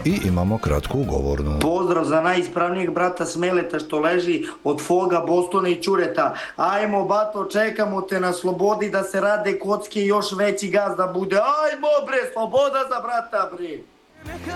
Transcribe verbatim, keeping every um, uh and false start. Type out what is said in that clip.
I imamo kratku govornu. Pozdrav za najispravnijeg brata Smeleta što leži od Foga, Bostona i Ćureta. Ajmo, bato, čekamo te na slobodi da se rade kocke i još veći gaz da bude. Ajmo bre, sloboda za brata bre!